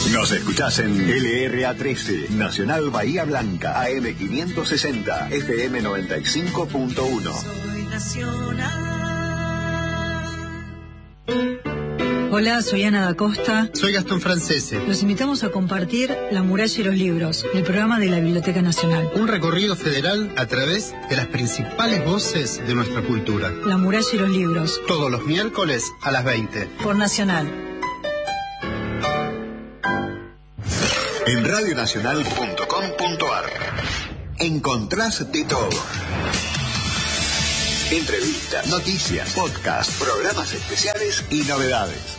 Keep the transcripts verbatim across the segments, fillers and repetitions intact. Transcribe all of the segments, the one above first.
Nos escuchás en L R A trece, Nacional Bahía Blanca, A M quinientos sesenta, F M noventa y cinco punto uno. Soy nacional. Hola, soy Ana da Costa. Soy Gastón Francese. Los invitamos a compartir La Muralla y los Libros, el programa de la Biblioteca Nacional. Un recorrido federal a través de las principales voces de nuestra cultura. La Muralla y los Libros. Todos los miércoles a las veinte. Por Nacional. En radio nacional punto com punto a r encontrás de todo. Entrevistas, noticias, podcast, programas especiales y novedades.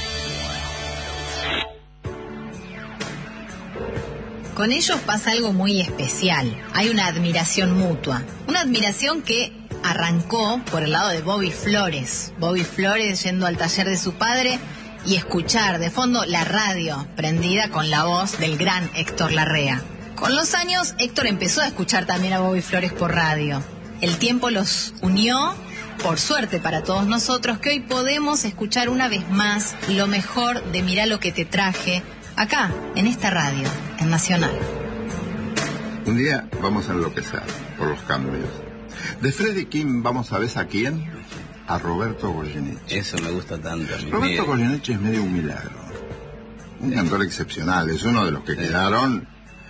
Con ellos pasa algo muy especial. Hay una admiración mutua. Una admiración que arrancó por el lado de Bobby Flores. Bobby Flores yendo al taller de su padre y escuchar de fondo la radio prendida con la voz del gran Héctor Larrea. Con los años, Héctor empezó a escuchar también a Bobby Flores por radio. El tiempo los unió, por suerte para todos nosotros, que hoy podemos escuchar una vez más lo mejor de Mirá lo que te traje, acá, en esta radio, en Nacional. Un día vamos a enloquecer por los cambios. De Freddie King vamos a ver a quién. A Roberto Goyeneche. Eso me gusta tanto. Roberto Goyeneche es medio un milagro. Un sí. cantor excepcional. Es uno de los que sí. quedaron...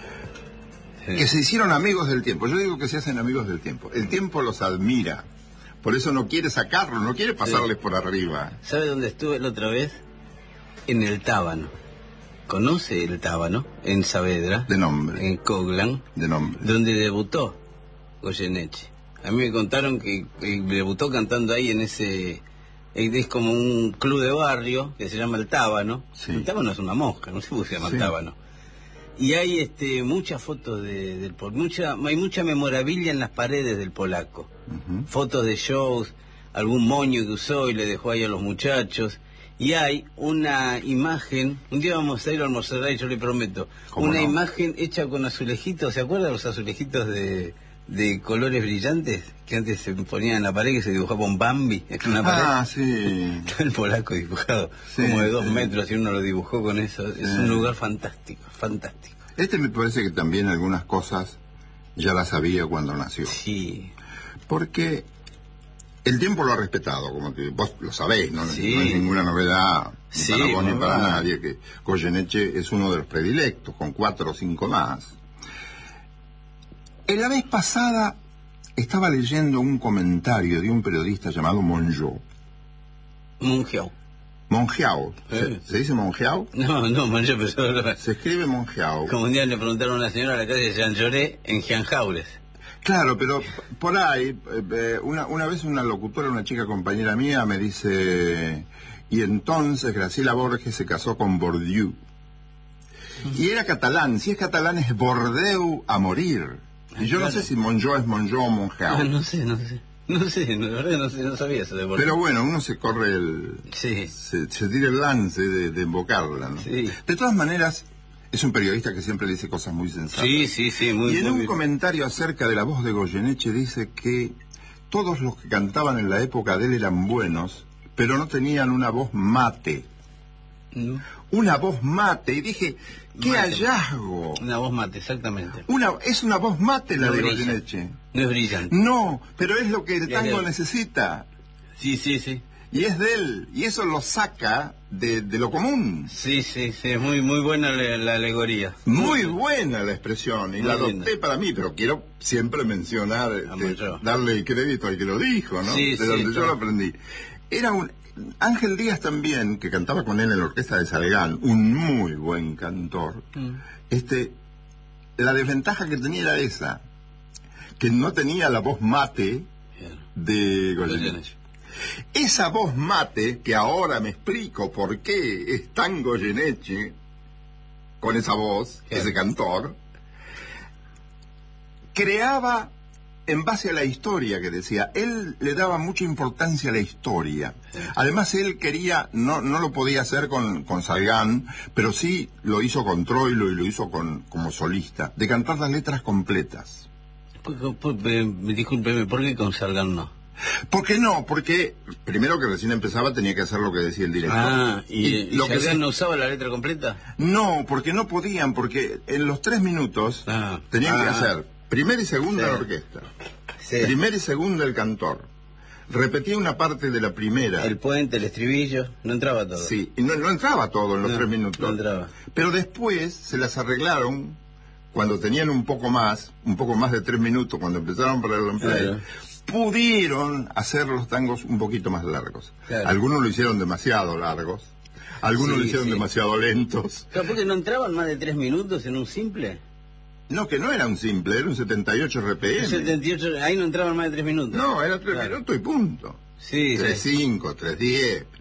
Sí. Que se hicieron amigos del tiempo. Yo digo que se hacen amigos del tiempo. El tiempo los admira. Por eso no quiere sacarlo, no quiere pasarles sí. por arriba. ¿Sabe dónde estuve la otra vez? En el Tábano. ¿Conoce el Tábano? En Saavedra. De nombre. En Coglan. De nombre. Donde debutó Goyeneche. A mí me contaron que eh, debutó cantando ahí en ese... Eh, es como un club de barrio que se llama el Tábano. Sí. El Tábano es una mosca, no sé por qué se llama sí. el Tábano. Y hay este, muchas fotos de, del mucha hay mucha memorabilia en las paredes del polaco. Uh-huh. Fotos de shows, algún moño que usó y le dejó ahí a los muchachos. Y hay una imagen, un día vamos a ir a almorzar ahí, yo le prometo, una no? imagen hecha con azulejitos, ¿se acuerdan de los azulejitos de... de colores brillantes que antes se ponían en la pared, que se dibujaba un Bambi en una pared? Ah, sí. Está el polaco dibujado, sí, como de dos sí. metros, y uno lo dibujó con eso. Sí. Es un lugar fantástico, fantástico. Este me parece que también algunas cosas ya las sabía cuando nació. Sí. Porque el tiempo lo ha respetado, como que vos lo sabés, ¿no? Sí. No hay ninguna novedad, ni sí, para vos ni para verdad. nadie, que Goyeneche es uno de los predilectos, con cuatro o cinco más. La vez pasada estaba leyendo un comentario de un periodista llamado Mongeau. Mongeau. Mongeau. ¿Se, ¿Se dice Mongeau? No, no, Mongeau, pero... Se escribe Mongeau. Como un día le preguntaron a una señora a la calle de Jean Lloré en Jean-Jaules. Claro, pero por ahí, eh, una, una vez una locutora, una chica compañera mía, me dice... Y entonces Graciela Borges se casó con Bourdieu. Y era catalán. Si es catalán es Bordeaux a morir. Y yo claro. no sé si Mongeau es Mongeau o Mongeau. Ah, no sé, no sé. No sé, la verdad no sé, no sabía eso de Bordeaux. Pero bueno, uno se corre el... Sí. Se, se tira el lance de, de invocarla, ¿no? Sí. De todas maneras, es un periodista que siempre dice cosas muy sensatas. Sí, sí, sí, muy Y en muy un bien. comentario acerca de la voz de Goyeneche dice que todos los que cantaban en la época de él eran buenos, pero no tenían una voz mate. ¿No? Una voz mate. Y dije, ¡qué Mate. hallazgo! Una voz mate, exactamente. Una, es una voz mate la No de brilla. Goyeneche. No es brillante. No, pero es lo que el Es tango él. necesita. Sí, sí, sí. Y es de él. Y eso lo saca de, de lo común. Sí, sí, sí. Es muy, muy buena la, la alegoría. Muy buena la expresión. Y Muy la linda. adopté para mí, pero quiero siempre mencionar, este, Mongeau. darle el crédito al que lo dijo, ¿no? Sí, de sí, donde yo claro. lo aprendí. Era un... Ángel Díaz también, que cantaba con él en la orquesta de Salgán, un muy buen cantor. Mm. Este, la desventaja que tenía era esa, que no tenía la voz mate de Goyeneche. Esa voz mate, que ahora me explico por qué es tan Goyeneche, con esa voz, Claro. ese cantor, creaba en base a la historia que decía. Él le daba mucha importancia a la historia. Sí. Además, él quería, no no lo podía hacer con, con Salgán, pero sí lo hizo con Troilo y lo hizo con como solista, de cantar las letras completas. Discúlpeme, ¿por qué con Salgán no? ¿Por qué no? Porque primero que recién empezaba tenía que hacer lo que decía el director. Ah, ¿y, y, y lo que se... no usaba la letra completa? No, porque no podían, porque en los tres minutos ah. tenían ah. que hacer primera y segunda sí. la orquesta, sí. primera y segunda el cantor. Repetía una parte de la primera. El puente, el estribillo, no entraba todo. Sí, y no, no entraba todo en los no, tres minutos. No entraba. Pero después se las arreglaron cuando tenían un poco más, un poco más de tres minutos, cuando empezaron para el Unplayed, claro. pudieron hacer los tangos un poquito más largos. Claro. Algunos lo hicieron demasiado largos, algunos sí, lo hicieron sí. demasiado lentos. Claro, porque no entraban más de tres minutos en un simple. No, que no era un simple, era un setenta y ocho R P M. setenta y ocho, ahí no entraban más de tres minutos. No, era tres claro. minutos y punto. Sí, tres cinco, tres diez.